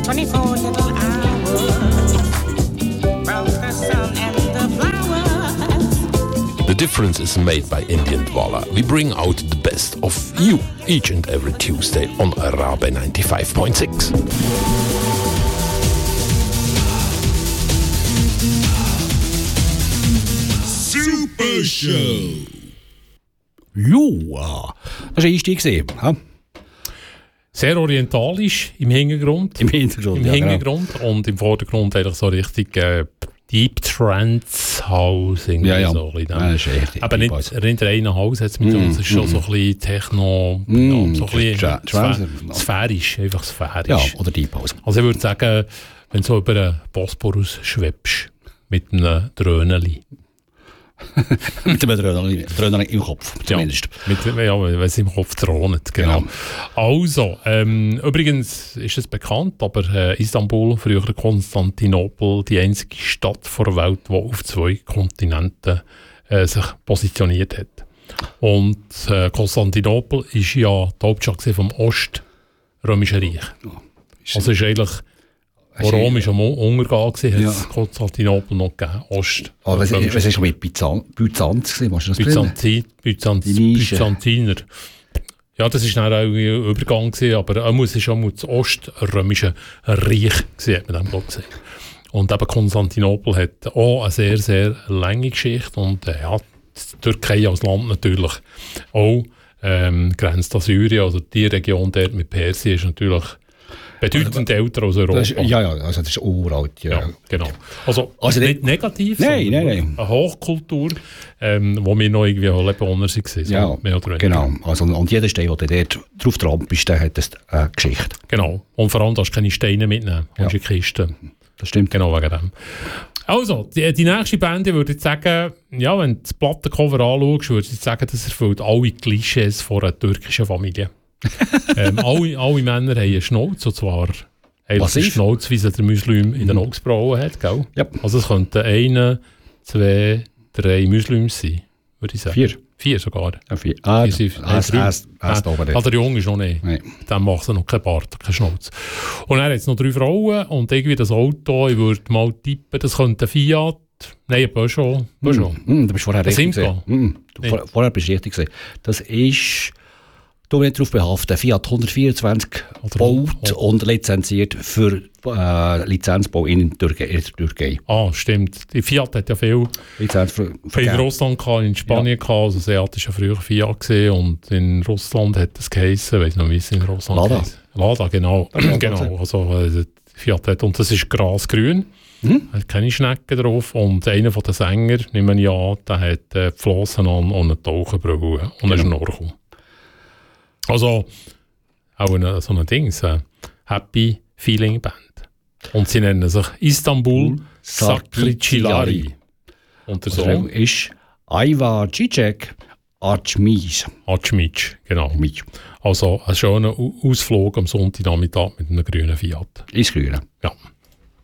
24 little hours from the sun and the flowers. The difference is made by Indian Dwala. We bring out the best of you each and every Tuesday on Arabe 95.6. Super Show! Ja, das war ein Einstieg. Ja? Sehr orientalisch im Hintergrund. Im Hintergrund, ja, Hintergrund genau. Und im Vordergrund eigentlich so richtig Deep Trance House. Ja, ja. So ein Ja, das ist echt aber nicht rein Haus, es ist schon so ein bisschen Techno, so ein bisschen sphärisch, einfach sphärisch. Ja, oder Deep House. Also ich würde sagen, wenn du so über den Bosporus schwebst, mit einem Dröhneli. Mit dem Dröhnen im Kopf, zumindest. Ja, wenn es im Kopf drohnt, genau. Also, übrigens ist es bekannt, aber Istanbul, früher Konstantinopel, die einzige Stadt der Welt, die auf 2 Kontinenten sich positioniert hat. Und Konstantinopel war ja die Hauptstadt vom Oströmischen Reich. Also ist eigentlich... Rom war am Untergang, hat es Konstantinopel noch gegeben. Was ist schon mit Byzanz? Byzantiner. Ja, das war dann auch ein Übergang, aber es war schon das Oströmische Reich, hat man dem gesagt. Und eben Konstantinopel hat auch eine sehr, sehr lange Geschichte. Und die Türkei als Land natürlich auch grenzt an Syrien. Also die Region dort mit Persien ist natürlich bedeutend älter als Europa. Also das ist uralt. Ja, genau. Also nicht negativ, nein. Eine Hochkultur, wo wir noch irgendwie Lebewohner waren. So ja, genau. Also, und jeder Stein, der dort drauf trampelt, der hat eine Geschichte. Genau. Und vor allem darfst du keine Steine mitnehmen, und die Kiste. Das stimmt. Genau wegen dem. Also, die nächste Band, würde ich sagen, ja, wenn du das Plattencover anschaust, würde ich sagen, das erfüllt alle Klischees von einer türkischen Familie. Alle Männer haben einen Schnauz, und zwar einen Schnauz, wie sie der Muslim in den Augsbrauen hat. Gell? Yep. Also es könnten 1, 2, 3 Muslims sein, würde ich sagen. 4 sogar. Ja, 4. Der Junge ist noch nicht. Nein. Dann macht er noch keinen Bart, keinen Schnauz. Und dann hat es noch 3 Frauen und irgendwie das Auto, ich würde mal tippen, das könnte ein Fiat, nein, ein Peugeot. Du bist vorher richtig gesehen. Vorher bist du richtig gesehen. Das ist... Du nicht darauf behaften, Fiat 124 gebaut und lizenziert für Lizenzbau in der Türkei. Ah, stimmt. Die Fiat hat ja viel Lizenz für in Russland gehabt, in Spanien gehabt. Also Seat war ja früher Fiat gewesen, und in Russland hat es geheissen, ich weiss noch, wie es in Russland Lada. heisst. Lada, genau. Genau. Also Fiat hat, und das ist grasgrün. Hat keine Schnecken drauf. Und einer von den Sänger, nehme ich an, der hat Flossen an und eine Tauchenbrille und einen Schnorchel. Also, auch so ein Ding, eine Happy Feeling Band. Und sie nennen sich Istanbul Sakricilari. Und der Song ist Ayva Cicek Açmic, genau. Also ein schöner Ausflug am Sonntagnachmittag mit einem grünen Fiat. Ist grün. Ja.